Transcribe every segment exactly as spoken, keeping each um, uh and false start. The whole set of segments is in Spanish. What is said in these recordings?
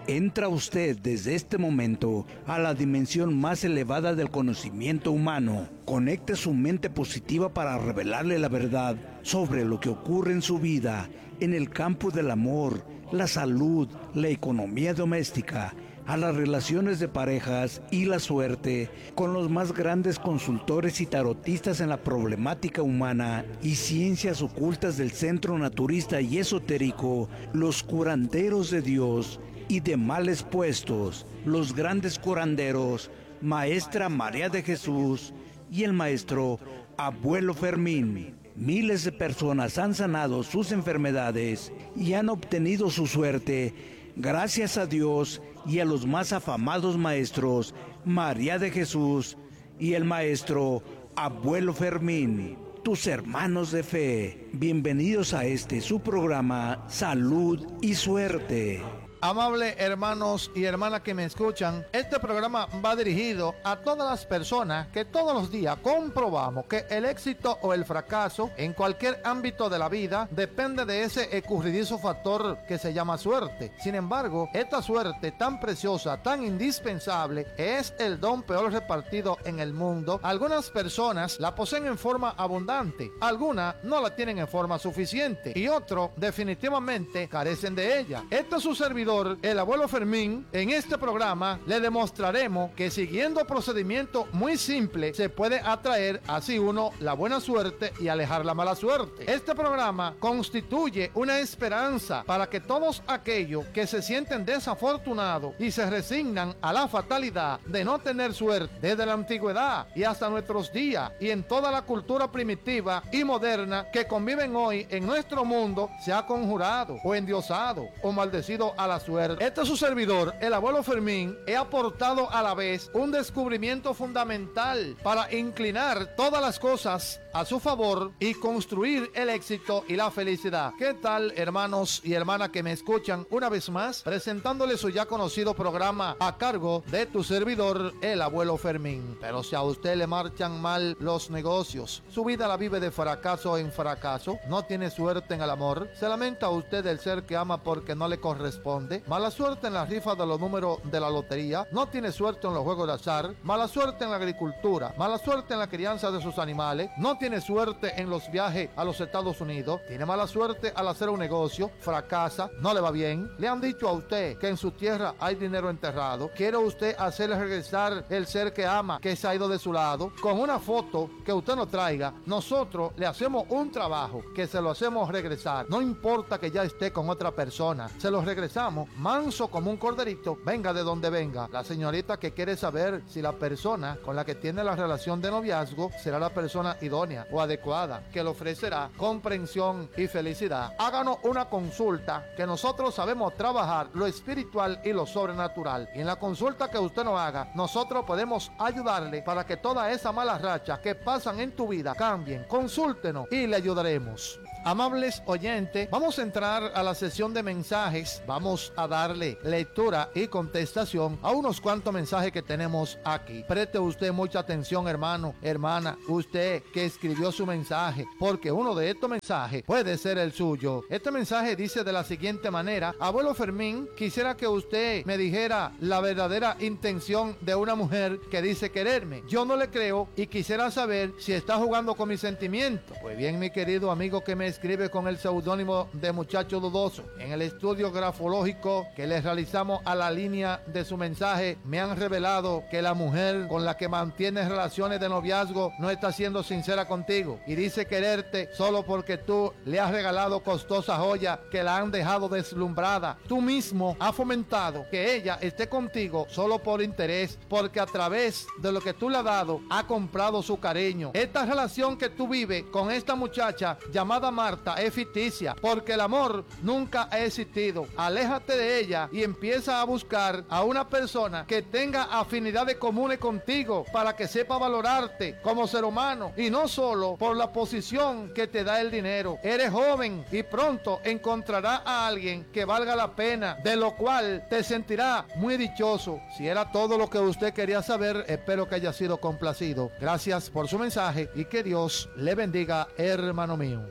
Entra usted desde este momento a la dimensión más elevada del conocimiento humano. Conecte su mente positiva para revelarle la verdad sobre lo que ocurre en su vida, en el campo del amor, la salud, la economía doméstica, a las relaciones de parejas y la suerte, con los más grandes consultores y tarotistas en la problemática humana y ciencias ocultas del centro naturista y esotérico, los curanderos de Dios y de males puestos, los grandes curanderos, Maestra María de Jesús y el maestro Abuelo Fermín. Miles de personas han sanado sus enfermedades y han obtenido su suerte gracias a Dios y a los más afamados maestros María de Jesús y el maestro Abuelo Fermín. Tus hermanos de fe, bienvenidos a este su programa Salud y Suerte. Amables hermanos y hermanas que me escuchan, este programa va dirigido a todas las personas que todos los días comprobamos que el éxito o el fracaso en cualquier ámbito de la vida depende de ese escurridizo factor que se llama suerte. Sin embargo, esta suerte tan preciosa, tan indispensable, es el don peor repartido en el mundo. Algunas personas la poseen en forma abundante, algunas no la tienen en forma suficiente y otros definitivamente carecen de ella. Este es su servidor, el Abuelo Fermín. En este programa le demostraremos que siguiendo procedimientos muy simples se puede atraer así uno la buena suerte y alejar la mala suerte. Este programa constituye una esperanza para que todos aquellos que se sienten desafortunados y se resignan a la fatalidad de no tener suerte desde la antigüedad y hasta nuestros días y en toda la cultura primitiva y moderna que conviven hoy en nuestro mundo, se ha conjurado o endiosado o maldecido a la suerte. Este es su servidor, el Abuelo Fermín, he aportado a la vez un descubrimiento fundamental para inclinar todas las cosas a su favor y construir el éxito y la felicidad. ¿Qué tal, hermanos y hermanas que me escuchan? Una vez más, presentándoles su ya conocido programa a cargo de tu servidor, el Abuelo Fermín. Pero si a usted le marchan mal los negocios, su vida la vive de fracaso en fracaso, no tiene suerte en el amor, se lamenta usted del ser que ama porque no le corresponde, mala suerte en la rifa de los números de la lotería, no tiene suerte en los juegos de azar, mala suerte en la agricultura, mala suerte en la crianza de sus animales, no tiene suerte en los viajes a los Estados Unidos, tiene mala suerte al hacer un negocio, fracasa, no le va bien, le han dicho a usted que en su tierra hay dinero enterrado, quiere usted hacerle regresar el ser que ama, que se ha ido de su lado, con una foto que usted nos traiga, nosotros le hacemos un trabajo que se lo hacemos regresar, no importa que ya esté con otra persona, se lo regresamos manso como un corderito, venga de donde venga. La señorita que quiere saber si la persona con la que tiene la relación de noviazgo será la persona idónea o adecuada, que le ofrecerá comprensión y felicidad. Háganos una consulta, que nosotros sabemos trabajar lo espiritual y lo sobrenatural. Y en la consulta que usted nos haga, nosotros podemos ayudarle para que toda esa mala racha que pasan en tu vida cambien. Consúltenos y le ayudaremos. Amables oyentes, vamos a entrar a la sesión de mensajes. Vamos a darle lectura y contestación a unos cuantos mensajes que tenemos aquí. Preste usted mucha atención, hermano, hermana, usted que escribió su mensaje, porque uno de estos mensajes puede ser el suyo. Este mensaje dice de la siguiente manera: Abuelo Fermín, quisiera que usted me dijera la verdadera intención de una mujer que dice quererme. Yo no le creo y quisiera saber si está jugando con mis sentimientos. Pues bien, mi querido amigo que me escribe con el seudónimo de Muchacho Dudoso, en el estudio grafológico que le realizamos a la línea de su mensaje, me han revelado que la mujer con la que mantienes relaciones de noviazgo no está siendo sincera contigo y dice quererte solo porque tú le has regalado costosas joyas que la han dejado deslumbrada. Tú mismo has fomentado que ella esté contigo solo por interés, porque a través de lo que tú le has dado ha comprado su cariño. Esta relación que tú vives con esta muchacha llamada Marta es ficticia, porque el amor nunca ha existido. Aléjate de ella y empieza a buscar a una persona que tenga afinidades comunes contigo para que sepa valorarte como ser humano y no solo por la posición que te da el dinero. Eres joven y pronto encontrarás a alguien que valga la pena, de lo cual te sentirás muy dichoso. Si era todo lo que usted quería saber, espero que haya sido complacido. Gracias por su mensaje y que Dios le bendiga, hermano mío.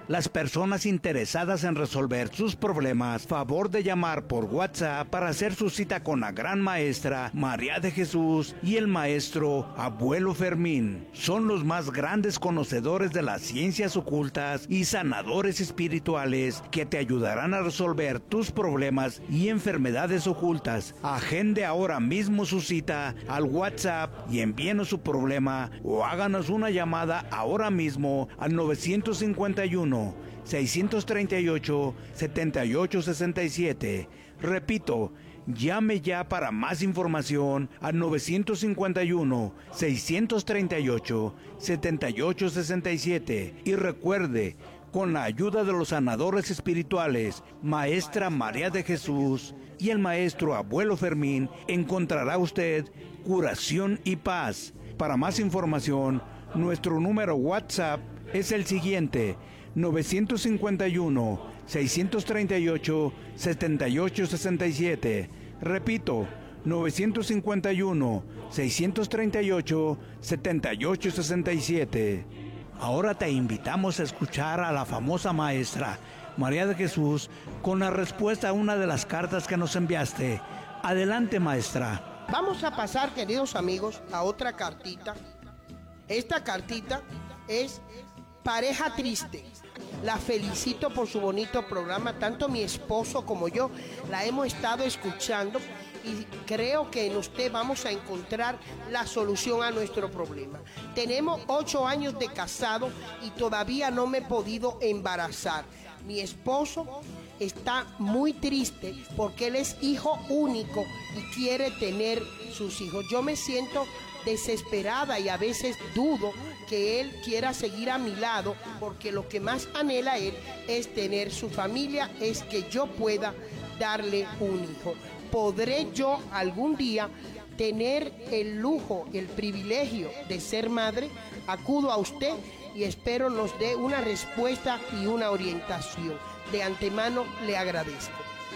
Las personas interesadas en resolver sus problemas, favor de llamar por WhatsApp para hacer su cita con la gran maestra María de Jesús y el maestro Abuelo Fermín. Son los más grandes conocedores de las ciencias ocultas y sanadores espirituales que te ayudarán a resolver tus problemas y enfermedades ocultas. Agende ahora mismo su cita al WhatsApp y envíenos su problema o háganos una llamada ahora mismo al nueve cinco uno, seis tres ocho, siete ocho seis siete. Repito, llame ya para más información al nueve cinco uno, seis tres ocho, siete ocho seis siete. Y recuerde, con la ayuda de los sanadores espirituales, Maestra María de Jesús y el Maestro Abuelo Fermín, encontrará usted curación y paz. Para más información, nuestro número WhatsApp es el siguiente: nueve cinco uno, seis tres ocho, siete ocho seis siete. Repito, nueve cinco uno, seis tres ocho, siete ocho seis siete. Ahora te invitamos a escuchar a la famosa maestra María de Jesús con la respuesta a una de las cartas que nos enviaste. Adelante, maestra. Vamos a pasar, queridos amigos, a otra cartita. Esta cartita es Pareja Triste. La felicito por su bonito programa. Tanto mi esposo como yo la hemos estado escuchando y creo que en usted vamos a encontrar la solución a nuestro problema. Tenemos ocho años de casado y todavía no me he podido embarazar. Mi esposo está muy triste porque él es hijo único y quiere tener sus hijos. Yo me siento desesperada y a veces dudo que él quiera seguir a mi lado, porque lo que más anhela él es tener su familia, es que yo pueda darle un hijo. ¿Podré yo algún día tener el lujo, el privilegio de ser madre? Acudo a usted y espero nos dé una respuesta y una orientación. De antemano le agradezco.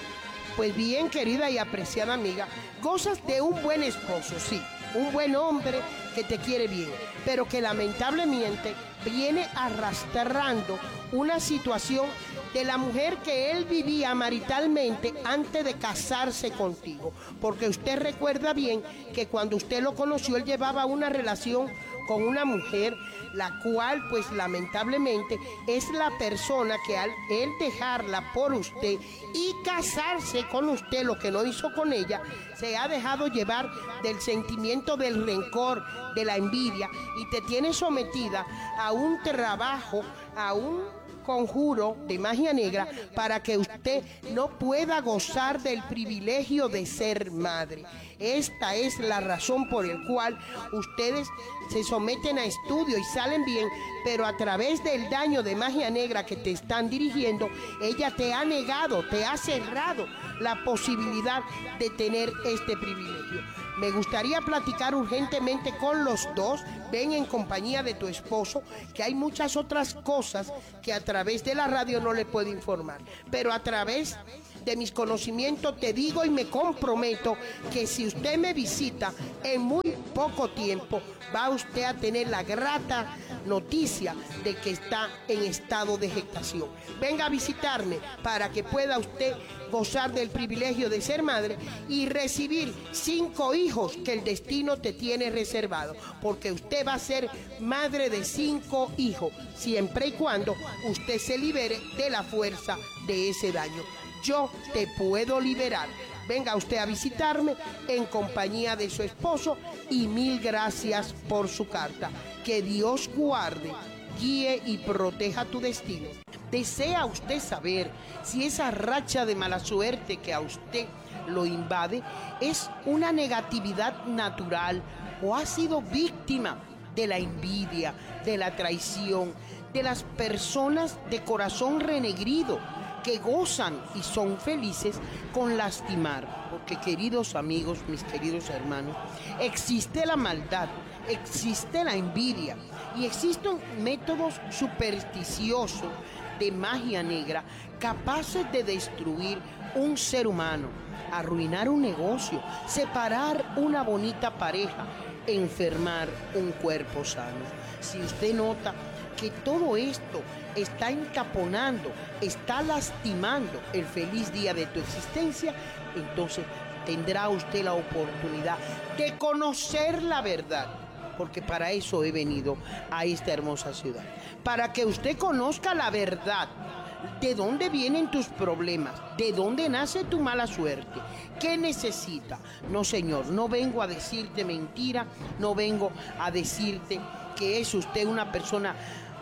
Pues bien, querida y apreciada amiga, gozas de un buen esposo, sí, un buen hombre que te quiere bien, pero que lamentablemente viene arrastrando una situación de la mujer que él vivía maritalmente antes de casarse contigo. Porque usted recuerda bien que cuando usted lo conoció, él llevaba una relación con una mujer, la cual pues lamentablemente es la persona que al él dejarla por usted y casarse con usted, lo que no hizo con ella, se ha dejado llevar del sentimiento del rencor, de la envidia, y te tiene sometida a un trabajo, a un conjuro de magia negra para que usted no pueda gozar del privilegio de ser madre. Esta es la razón por la cual ustedes se someten a estudio y salen bien, pero a través del daño de magia negra que te están dirigiendo, ella te ha negado, te ha cerrado la posibilidad de tener este privilegio. Me gustaría platicar urgentemente con los dos. Ven en compañía de tu esposo, que hay muchas otras cosas que a través de la radio no le puedo informar, pero a través de mis conocimientos te digo y me comprometo que si usted me visita en muy poco tiempo, va usted a tener la grata noticia de que está en estado de gestación. Venga a visitarme para que pueda usted gozar del privilegio de ser madre y recibir cinco hijos que el destino te tiene reservado, porque usted va a ser madre de cinco hijos, siempre y cuando usted se libere de la fuerza de ese daño. Yo te puedo liberar. Venga usted a visitarme en compañía de su esposo y mil gracias por su carta. Que Dios guarde, guíe y proteja tu destino. ¿Desea usted saber si esa racha de mala suerte que a usted lo invade es una negatividad natural o ha sido víctima de la envidia, de la traición, de las personas de corazón renegrido que gozan y son felices con lastimar? Porque, queridos amigos, mis queridos hermanos, existe la maldad, existe la envidia y existen métodos supersticiosos de magia negra capaces de destruir un ser humano, arruinar un negocio, separar una bonita pareja, enfermar un cuerpo sano. Si usted nota que todo esto está encaponando, está lastimando el feliz día de tu existencia, entonces tendrá usted la oportunidad de conocer la verdad, porque para eso he venido a esta hermosa ciudad, para que usted conozca la verdad, de dónde vienen tus problemas, de dónde nace tu mala suerte, qué necesita. No, señor, no vengo a decirte mentira, no vengo a decirte que es usted una persona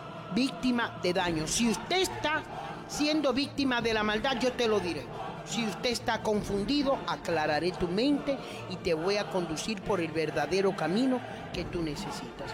víctima de daño. Si usted está siendo víctima de la maldad, yo te lo diré. Si usted está confundido, aclararé tu mente y te voy a conducir por el verdadero camino que tú necesitas.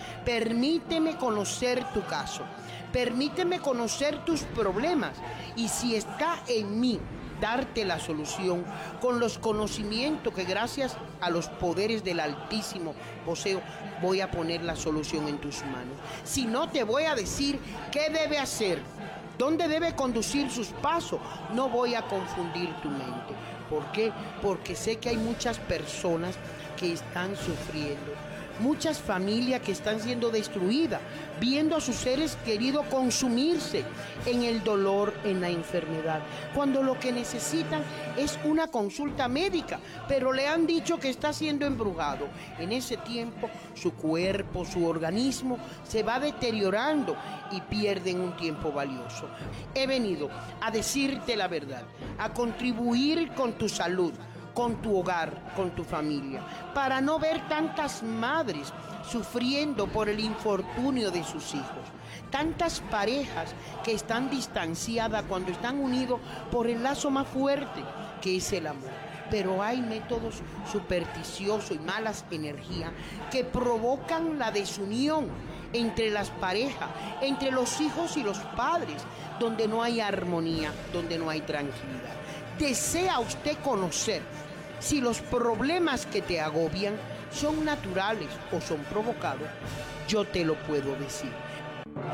Permíteme conocer tu caso, permíteme conocer tus problemas y si está en mí, darte la solución con los conocimientos que gracias a los poderes del Altísimo poseo, voy a poner la solución en tus manos. Si no, te voy a decir qué debe hacer, dónde debe conducir sus pasos. No voy a confundir tu mente. ¿Por qué? Porque sé que hay muchas personas que están sufriendo, muchas familias que están siendo destruidas, viendo a sus seres queridos consumirse en el dolor, en la enfermedad, cuando lo que necesitan es una consulta médica, pero le han dicho que está siendo embrujado. En ese tiempo su cuerpo, su organismo se va deteriorando y pierden un tiempo valioso. He venido a decirte la verdad, a contribuir con tu salud, con tu hogar, con tu familia, para no ver tantas madres sufriendo por el infortunio de sus hijos, tantas parejas que están distanciadas cuando están unidos por el lazo más fuerte que es el amor. Pero hay métodos supersticiosos y malas energías que provocan la desunión entre las parejas, entre los hijos y los padres, donde no hay armonía, donde no hay tranquilidad. ¿Desea usted conocer si los problemas que te agobian son naturales o son provocados? Yo te lo puedo decir.